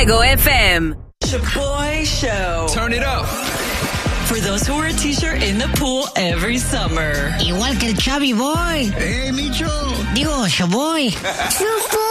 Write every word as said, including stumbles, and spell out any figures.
Fuego F M. Shaboy Show. Turn it up. For those who wear a t-shirt in the pool every summer. Igual que el Chubby Boy. Hey, Micho. Digo, Shaboy.